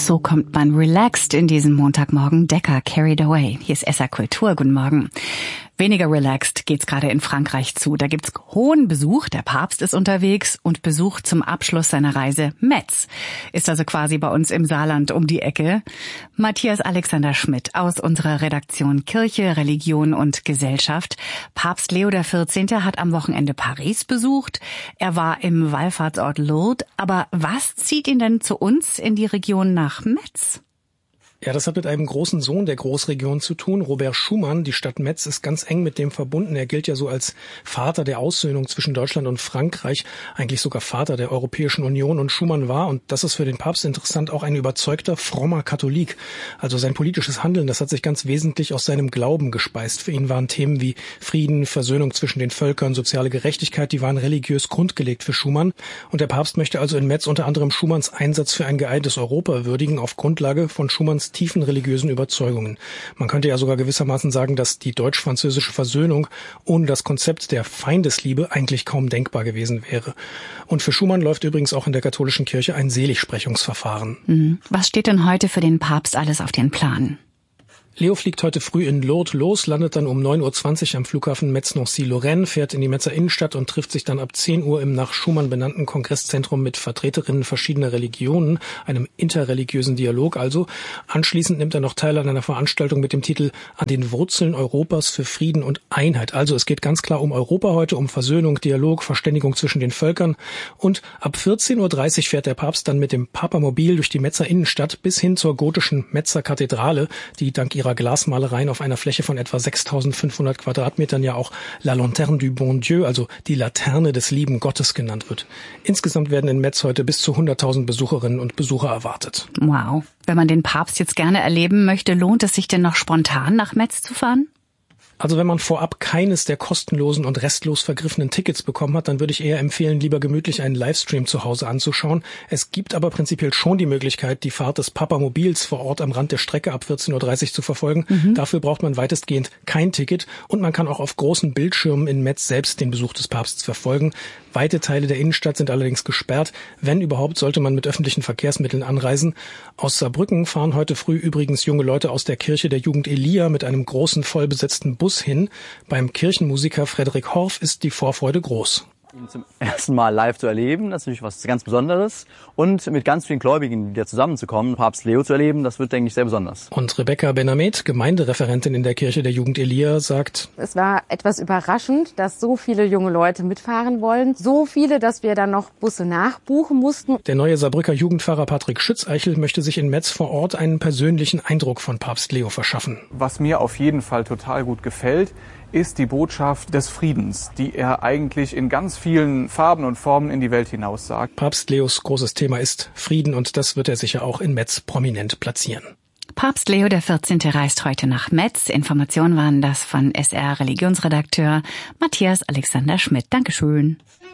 So kommt man relaxed in diesen Montagmorgen. Decker, Carried Away. Hier ist SR Kultur. Guten Morgen. Weniger relaxed geht's gerade in Frankreich zu. Da gibt's hohen Besuch. Der Papst ist unterwegs und Besuch zum Abschluss seiner Reise. Metz ist also quasi bei uns im Saarland um die Ecke. Matthias Alexander Schmidt aus unserer Redaktion Kirche, Religion und Gesellschaft. Papst Leo XIV. Hat am Wochenende Paris besucht. Er war im Wallfahrtsort Lourdes. Aber was zieht ihn denn zu uns in die Region nach Metz? Ja, das hat mit einem großen Sohn der Großregion zu tun. Robert Schuman. Die Stadt Metz ist ganz eng mit dem verbunden. Er gilt ja so als Vater der Aussöhnung zwischen Deutschland und Frankreich, eigentlich sogar Vater der Europäischen Union. Und Schuman war, und das ist für den Papst interessant, auch ein überzeugter, frommer Katholik. Also sein politisches Handeln, das hat sich ganz wesentlich aus seinem Glauben gespeist. Für ihn waren Themen wie Frieden, Versöhnung zwischen den Völkern, soziale Gerechtigkeit, die waren religiös grundgelegt für Schuman. Und der Papst möchte also in Metz unter anderem Schumans Einsatz für ein geeintes Europa würdigen, auf Grundlage von Schumans tiefen religiösen Überzeugungen. Man könnte ja sogar gewissermaßen sagen, dass die deutsch-französische Versöhnung ohne das Konzept der Feindesliebe eigentlich kaum denkbar gewesen wäre. Und für Schuman läuft übrigens auch in der katholischen Kirche ein Seligsprechungsverfahren. Was steht denn heute für den Papst alles auf den Plan? Leo fliegt heute früh in Lourdes los, landet dann um 9.20 Uhr am Flughafen Metz-Nancy-Lorraine, fährt in die Metzer Innenstadt und trifft sich dann ab 10 Uhr im nach Schuman benannten Kongresszentrum mit Vertreterinnen verschiedener Religionen, einem interreligiösen Dialog also. Anschließend nimmt er noch teil an einer Veranstaltung mit dem Titel »An den Wurzeln Europas für Frieden und Einheit«. Also es geht ganz klar um Europa heute, um Versöhnung, Dialog, Verständigung zwischen den Völkern. Und ab 14.30 Uhr fährt der Papst dann mit dem Papamobil durch die Metzer Innenstadt bis hin zur gotischen Metzer Kathedrale, die dank ihrer Glasmalereien auf einer Fläche von etwa 6.500 Quadratmetern ja auch La Lanterne du Bon Dieu, also die Laterne des lieben Gottes genannt wird. Insgesamt werden in Metz heute bis zu 100.000 Besucherinnen und Besucher erwartet. Wow. Wenn man den Papst jetzt gerne erleben möchte, lohnt es sich denn noch spontan nach Metz zu fahren? Also wenn man vorab keines der kostenlosen und restlos vergriffenen Tickets bekommen hat, dann würde ich eher empfehlen, lieber gemütlich einen Livestream zu Hause anzuschauen. Es gibt aber prinzipiell schon die Möglichkeit, die Fahrt des Papamobils vor Ort am Rand der Strecke ab 14.30 Uhr zu verfolgen. Dafür braucht man weitestgehend kein Ticket und man kann auch auf großen Bildschirmen in Metz selbst den Besuch des Papstes verfolgen. Weite Teile der Innenstadt sind allerdings gesperrt. Wenn überhaupt, sollte man mit öffentlichen Verkehrsmitteln anreisen. Aus Saarbrücken fahren heute früh übrigens junge Leute aus der Kirche der Jugend Elia mit einem großen, vollbesetzten Bus hin. Beim Kirchenmusiker Frederik Horf ist die Vorfreude groß. Ihn zum ersten Mal live zu erleben, das ist natürlich was ganz Besonderes. Und mit ganz vielen Gläubigen wieder zusammenzukommen, Papst Leo zu erleben, das wird, denke ich, sehr besonders. Und Rebecca Benamed, Gemeindereferentin in der Kirche der Jugend Elia, sagt: Es war etwas überraschend, dass so viele junge Leute mitfahren wollen. So viele, dass wir dann noch Busse nachbuchen mussten. Der neue Saarbrücker Jugendpfarrer Patrick Schützeichel möchte sich in Metz vor Ort einen persönlichen Eindruck von Papst Leo verschaffen. Was mir auf jeden Fall total gut gefällt, ist die Botschaft des Friedens, die er eigentlich in ganz vielen Farben und Formen in die Welt hinaus sagt. Papst Leos großes Thema ist Frieden und das wird er sicher auch in Metz prominent platzieren. Papst Leo XIV. Reist heute nach Metz. Informationen waren das von SR Religionsredakteur Matthias Alexander Schmidt. Dankeschön.